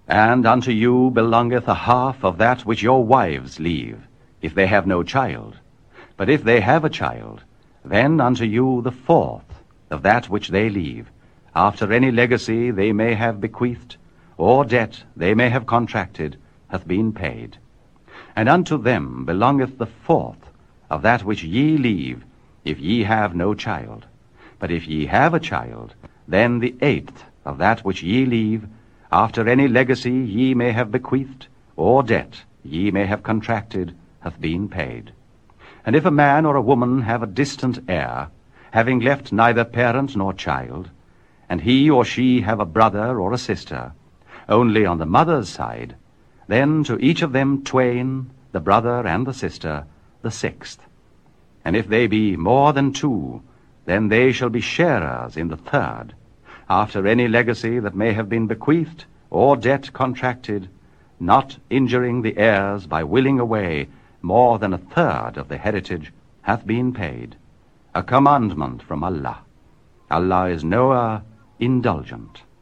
And unto you belongeth a half of that which your wives leave, if they have no child. But if they have a child, then unto you the fourth of that which they leave, after any legacy they may have bequeathed, or debt they may have contracted, hath been paid. And unto them belongeth the fourth of that which ye leave, if ye have no child. But if ye have a child, then the eighth of that which ye leave, after any legacy ye may have bequeathed, or debt ye may have contracted, hath been paid. And if a man or a woman have a distant heir, having left neither parent nor child, and he or she have a brother or a sister, only on the mother's side, then to each of them twain, the brother and the sister, the sixth. And if they be more than two, then they shall be sharers in the third, after any legacy that may have been bequeathed, or debt contracted, not injuring the heirs by willing away more than a third of the heritage hath been paid. A commandment from Allah. Allah is knower, indulgent.